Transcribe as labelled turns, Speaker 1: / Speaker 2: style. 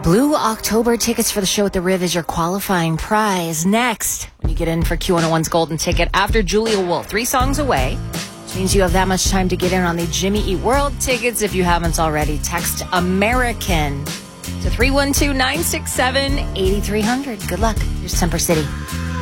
Speaker 1: Blue October tickets for the show at the Riv is your qualifying prize. Next, when you get in for Q101's golden ticket after Julia Wolf, 3 songs away, which means you have that much time to get in on the Jimmy Eat World tickets. If you haven't already, text American to 312-967-8300. Good luck. Here's Temper City.